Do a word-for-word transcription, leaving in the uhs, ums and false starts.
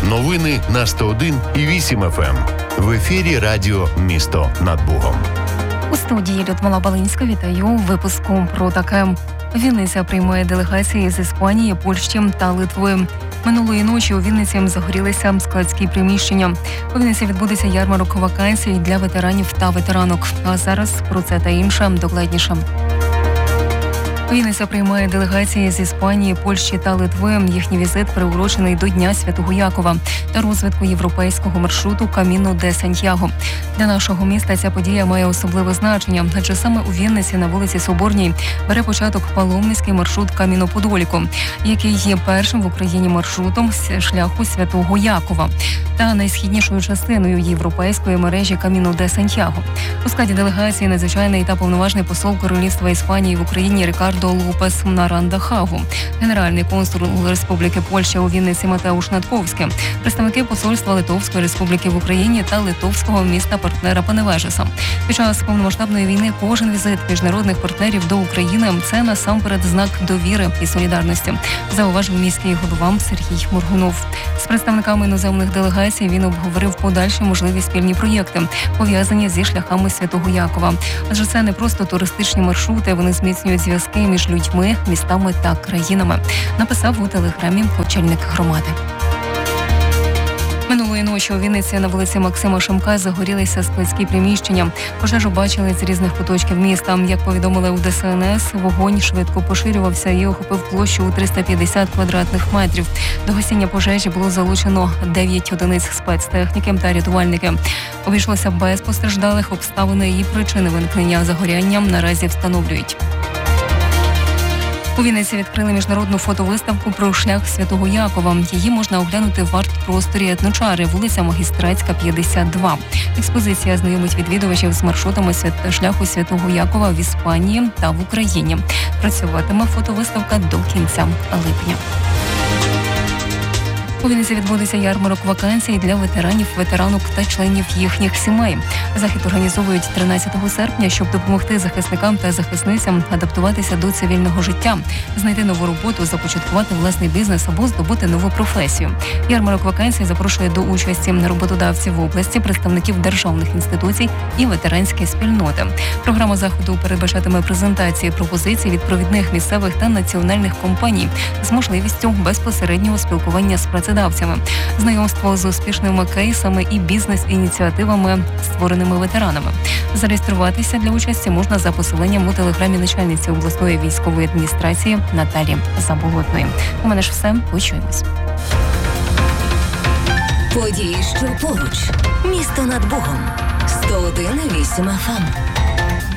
Новини на сто один і вісім еф ем. В ефірі радіо «Місто над Богом». У студії Людмила Балинська. Вітаю у випуску про таке. Вінниця приймає делегації з Іспанії, Польщі та Литви. Минулої ночі у Вінниці загорілися складські приміщення. У Вінниці відбудеться ярмарок вакансій для ветеранів та ветеранок. А зараз про це та інше докладніше. Вінниця приймає делегації з Іспанії, Польщі та Литви. Їхній візит приурочений до Дня Святого Якова та розвитку європейського маршруту Каміно де Сантьяго. Для нашого міста ця подія має особливе значення, адже саме у Вінниці на вулиці Соборній бере початок паломницький маршрут Каміно Подоліко, який є першим в Україні маршрутом з шляху Святого Якова та найсхіднішою частиною європейської мережі Каміно де Сантьяго. У складі делегації надзвичайний та повноважний посол Королівства Іспанії в Україні Рікардо Лопес Наранда Хагу, генеральний консул Республіки Польща у Вінниці Матеуш Натковський, представники посольства Литовської Республіки в Україні та литовського міста-партнера Паневежеса. Під час повномасштабної війни кожен візит міжнародних партнерів до України – це насамперед знак довіри і солідарності, зауважив міський голова Сергій Моргунов. З представниками іноземних делегацій він обговорив подальші можливі спільні проєкти, пов'язані зі шляхами Святого Якова. Адже це не просто туристичні маршрути, вони зміцнюють зв'язки між людьми, містами та країнами, написав у телеграмі очільник громади. Минулої ночі у Вінниці на вулиці Максима Шемка загорілися складські приміщення. Пожежу бачили з різних куточків міста. Як повідомили у Де Ес Ен Ес, вогонь швидко поширювався і охопив площу у триста п'ятдесят квадратних метрів. До гасіння пожежі було залучено дев'ять одиниць спецтехніки та рятувальники. Обійшлося без постраждалих, обставини і причини виникнення загоряння наразі встановлюють. У Вінниці відкрили міжнародну фотовиставку про шлях Святого Якова. Її можна оглянути в арт-просторі Етночари, вулиця Магістратська, п'ятдесят два. Експозиція знайомить відвідувачів з маршрутами шляху Святого Якова в Іспанії та в Україні. Працюватиме фотовиставка до кінця липня. У Вінниці відбудеться ярмарок вакансій для ветеранів, ветеранок та членів їхніх сімей. Захід організовують тринадцятого серпня, щоб допомогти захисникам та захисницям адаптуватися до цивільного життя, знайти нову роботу, започаткувати власний бізнес або здобути нову професію. Ярмарок вакансій запрошує до участі роботодавців в області, представників державних інституцій і ветеранської спільноти. Програма заходу передбачатиме презентації пропозицій від провідних місцевих та національних компаній з можливістю безпосереднього спілкування з працівниками. Знайомство з успішними кейсами і бізнес-ініціативами, створеними ветеранами. Зареєструватися для участі можна за посиланням у телеграмі начальниці обласної військової адміністрації Наталі Заболотної. У мене ж все. Почуємось. Події, що поруч. Місто над Богом. сто один і вісім еф ем.